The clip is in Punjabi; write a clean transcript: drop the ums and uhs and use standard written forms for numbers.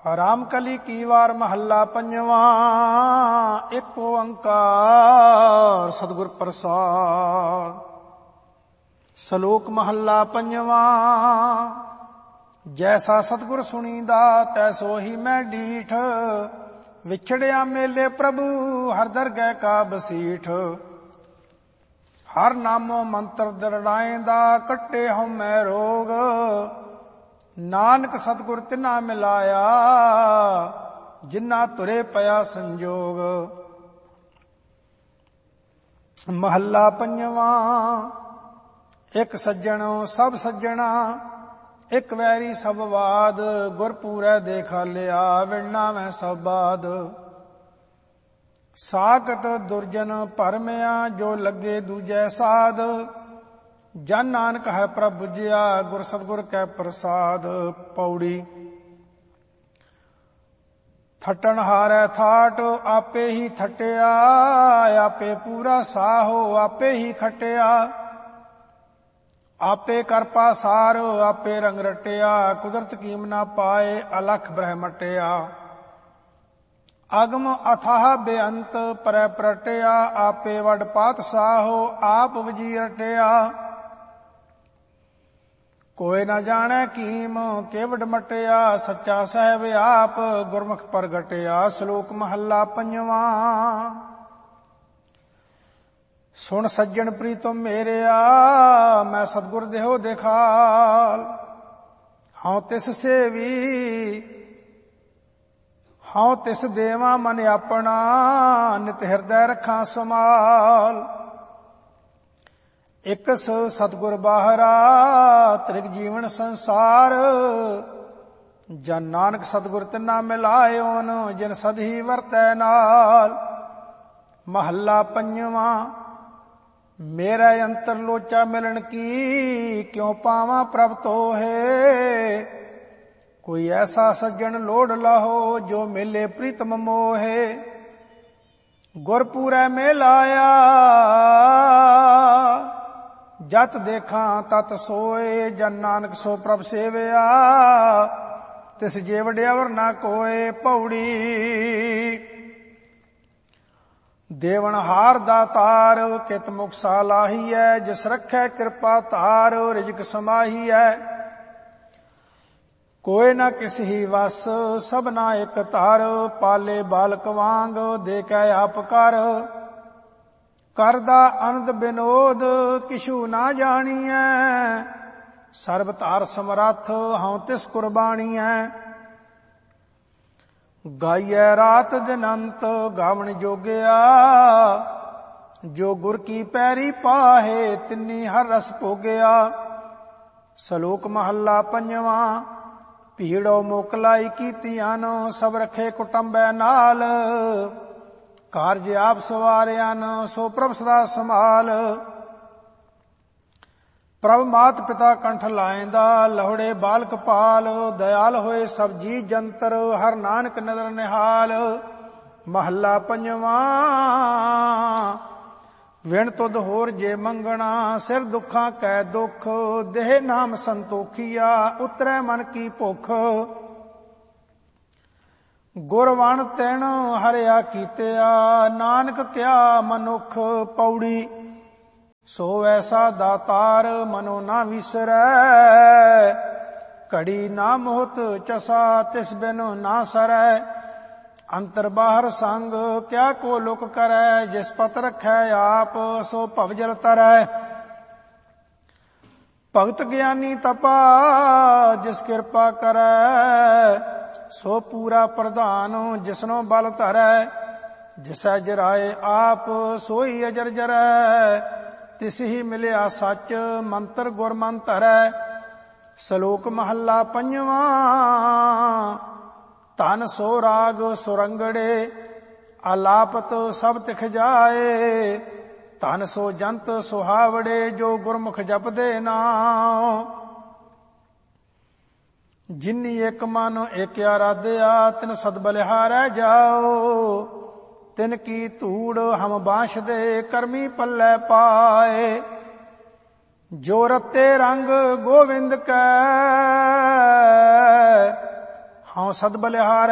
ਰਾਮ ਕਲੀ ਕੀ ਵਾਰ ਮਹੱਲਾ ਪੰਜਵਾਂ। ਇੱਕ ਓੰਕਾਰ ਸਤਿਗੁਰ ਪ੍ਰਸਾਦ। ਸ਼ਲੋਕ ਮਹੱਲਾ ਪੰਜਵਾਂ। ਜੈਸਾ ਸਤਿਗੁਰ ਸੁਣੀਦਾ ਤੈਸੋ ਹੀ ਮੈਂ ਡੀਠ। ਵਿਛੜਿਆ ਮੇਲੇ ਪ੍ਰਭੂ ਹਰ ਦਰਗਹਿ ਕਾ ਬਸੀਠ। ਹਰ ਨਾਮੋ ਮੰਤਰ ਦਰੜਾਏਂਦਾ ਕੱਟੇ ਹਉਮੈ ਰੋਗ। ਨਾਨਕ ਸਤਿਗੁਰ ਤਿਨਾ ਮਿਲਾਇਆ ਜਿਨਾ ਤੁਰੇ ਪਿਆ ਸੰਜੋਗ। ਮਹੱਲਾ ਪੰਜਵਾਂ। ਇੱਕ ਸੱਜਣ ਸਭ ਸੱਜਣਾ ਇੱਕ ਵੈਰੀ ਸਭ ਬਾਦ। ਗੁਰਪੂਰੈ ਦੇ ਖਾਲਿਆ ਵਿਣਨਾ ਮੈਂ ਸਭ ਬਾਦ। ਸਾਕਟ ਦੁਰਜਨ ਭਰਮਿਆ ਜੋ ਲੱਗੇ ਦੂਜੈ ਸਾਧ। ਜਨ ਨਾਨਕ ਹਰਿ ਪ੍ਰਭ ਬੁਝਿਆ ਗੁਰ ਸਤਿਗੁਰ ਕੈ ਪ੍ਰਸਾਦ। ਪੌੜੀ। ਥਟਣ ਹਾਰੈ ਥਾਟ ਆਪੇ ਹੀ ਥਟਿਆ। ਆਪੇ ਪੂਰਾ ਸਾਹੋ ਆਪੇ ਹੀ ਖਟਿਆ। ਆਪੇ ਕਰ ਪਾਸਾਰ ਆਪੇ ਰੰਗ ਰਟਿਆ। ਕੁਦਰਤ ਕੀਮ ਨਾ ਪਾਏ ਅਲਖ ਬ੍ਰਹਮਟਿਆ। ਅਗਮ ਅਥਾਹ ਬੇਅੰਤ ਪਰੈ ਪ੍ਰਟਿਆ। ਆਪੇ ਵੱਡ ਪਾਤਸ਼ਾਹੋ ਆਪ ਵਜੀ ਰਟਿਆ। ਕੋਈ ਨਾ ਜਾਣੈ ਕੀਮ ਕੇਵਡ ਮਟਿਆ। ਸੱਚਾ ਸਾਹਿਬ ਆਪ ਗੁਰਮੁਖ ਪ੍ਰਗਟਿਆ। ਸ਼ਲੋਕ ਮਹੱਲਾ ਪੰਜਵਾਂ। ਸੁਣ ਸੱਜਣ ਪ੍ਰੀਤਮ ਮੇਰਿਆ ਮੈਂ ਸਤਿਗੁਰ ਦੇਹੋ ਦਿਖਾਲ। ਹਉ ਤਿਸ ਸੇਵੀ ਹਉ ਤਿਸ ਦੇਵਾ ਮਨ ਆਪਣਾ। ਨਿਤ ਹਿਰਦੈ ਰੱਖਾਂ ਸਮਾਲ। ਇਕਸ ਸਤਿਗੁਰ ਬਾਹਰਾ ਤ੍ਰਿਗ ਜੀਵਨ ਸੰਸਾਰ। ਜਨ ਨਾਨਕ ਸਤਿਗੁਰ ਤਿਨਾ ਮਿਲਾਇਓਨ ਜਿਨ ਸਦਹੀ ਵਰਤੈ ਨਾਲ। ਮਹੱਲਾ ਪੰਜਵਾਂ। ਮੇਰੇ ਅੰਤਰ ਲੋਚਾ ਮਿਲਣ ਕੀ ਕਿਉ ਪਾਵਾਂ ਪ੍ਰਭ ਤੋਹੇ। ਕੋਈ ਐਸਾ ਸੱਜਣ ਲੋੜ ਲਾਹੋ ਜੋ ਮਿਲੇ ਪ੍ਰੀਤਮ ਮੋਹੇ। ਗੁਰਪੂਰੈ ਮਿਲਾਇਆ ਜਤ ਦੇਖਾਂ ਤਤ ਸੋਏ। ਜਨ ਨਾਨਕ ਸੋ ਪ੍ਰਭ ਸੇਵਿਆ ਤਿਸ ਜੇ ਵਡਿਆਵਰ ਨਾ ਕੋਏ। ਪੌੜੀ। ਦੇਵਨ ਹਾਰ ਦਾਤਾਰ ਕਿਤ ਮੁਖ ਸਾਲਾਹੀਐ। ਜਿਸ ਰੱਖੈ ਕਿਰਪਾ ਧਾਰ ਰਿਜਕ ਸਮਾਹੀਐ। ਕੋਈ ਨਾ ਕਿਸ ਹੀ ਵਸ ਸਭਨਾ ਇਕ ਧਰ। ਪਾਲੇ ਬਾਲਕ ਵਾਂਗ ਦੇ ਕੈ ਆਪ ਕਰ। ਕਰਦਾ ਅਨੰਦ ਬਿਨੋਦ ਕਿਛੂ ਨਾ ਜਾਣੀਐ। ਸਰਬ ਧਾਰ ਸਮਰੱਥ ਹਉ ਤਿਸ ਕੁਰਬਾਨੀਐ। ਗਾਈਐ ਰਾਤ ਦਿਨ ਅੰਤ ਗਾਵਣ ਜੋਗਿਆ। ਜੋ ਗੁਰ ਕੀ ਪੈਰੀ ਪਾਹੇ ਤਿੰਨੀ ਹਰ ਰਸ ਭੋਗਿਆ। ਸ਼ਲੋਕ ਮਹੱਲਾ ਪੰਜਵਾਂ। ਭੀੜੋ ਮੋਕਲਾਈ ਕੀਤੀਆਂ ਨੋ ਸਭ ਰਖੇ ਕੁਟੰਬੈ ਨਾਲ। ਕਾਰਜ ਆਪ ਸਵਾਰਿਆਨ ਸੋ ਪ੍ਰਭ ਸਦਾ ਸਮਾਲ। ਪ੍ਰਭ ਮਾਤ ਪਿਤਾ ਕੰਠ ਲਾਇਂਦਾ ਲਹੁੜੇ ਬਾਲਕ ਪਾਲ। ਦਇਆਲ ਹੋਏ ਸਭ ਜੀ ਜੰਤਰ ਹਰ ਨਾਨਕ ਨਦਰ ਨਿਹਾਲ। ਮਹੱਲਾ ਪੰਜਵਾਂ। ਵਿਣ ਤੁਧ ਹੋਰ ਜੇ ਮੰਗਣਾ ਸਿਰ ਦੁੱਖਾਂ ਕੈ ਦੁੱਖ। ਦੇਹ ਨਾਮ ਸੰਤੋਖੀਆ ਉਤਰੈ ਮਨ ਕੀ ਭੁਖ। ਗੁਰਵਣ ਤਿਣ ਹਰਿਆ ਕੀਤਿਆ ਨਾਨਕ ਕਿਆ ਮਨੁਖ। ਪੌੜੀ। ਸੋ ਐਸਾ ਦਾਤਾਰ ਮਨੋ ਨਾ ਵਿਸਰੈ। ਘੜੀ ਨਾ ਮੋਹਤ ਚਸਾ ਤਿਸ ਬਿਨ ਨਾ ਸਰੈ। ਅੰਤਰ ਬਾਹਰ ਸੰਗ ਕਿਆ ਕੋ ਲੁਕ ਕਰੈ। ਜਿਸ ਪਤ ਰਖੈ ਆਪ ਸੋ ਭਵਜਲ ਤਰੈ। ਭਗਤ ਗਿਆਨੀ ਤਪਾ ਜਿਸ ਕਿਰਪਾ ਕਰੈ। ਸੋ ਪੂਰਾ ਪ੍ਰਧਾਨ ਜਿਸਨੋ ਬਲ ਧਰੈ। ਜਿਸੈ ਜਰਾਏ ਆਪ ਸੋਈ ਅਜਰ ਜਰੈ। ਤਿਸ ਹੀ ਮਿਲਿਆ ਸੱਚ ਮੰਤਰ ਗੁਰ ਮਨ ਧਰੈ। ਸ਼ਲੋਕ ਮਹੱਲਾ ਪੰਜਵਾਂ। ਧਨ ਸੋ ਰਾਗ ਸੁਰੰਗੜੇ ਆਲਾਪਤ ਸਭ ਤਿਖ ਜਾਏ। ਧਨ ਸੋ ਜੰਤ ਸੁਹਾਵੜੇ ਜੋ ਗੁਰਮੁਖ ਜਪਦੇ ਨਾਮ। ਜਿਨੀ ਇੱਕ ਮਨ ਇੱਕ ਆਰਾਧਿਆ ਤਿਨ ਸਦ ਬਲਿਹਾਰੈ ਜਾਓ। ਤਿਨ ਕੀ ਧੂੜ ਹਮ ਬਾਂਸ਼ਦੇ ਕਰਮੀ ਪੱਲੇ ਪਾਏ। ਜੋ ਰਤੇ ਰੰਗ ਗੋਵਿੰਦ ਕੈ ਹਉ ਸਦ ਬਲਿਹਾਰ